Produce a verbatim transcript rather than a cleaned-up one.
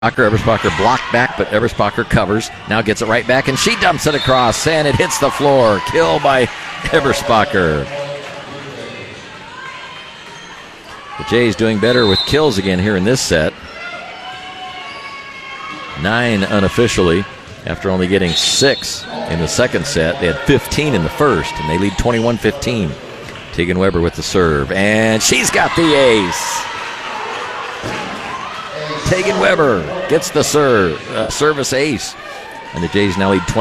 Eberspacher blocked back, but Eberspacher covers. Now gets it right back, and she dumps it across, and it hits the floor. Kill by Eberspacher. The Jays doing better with kills again here in this set. Nine unofficially after only getting six in the second set. They had fifteen in the first, and they lead twenty-one fifteen. Tegan Weber with the serve, and she's got the ace. Tegan Weber gets the serve, uh, service ace, and the Jays now lead twenty.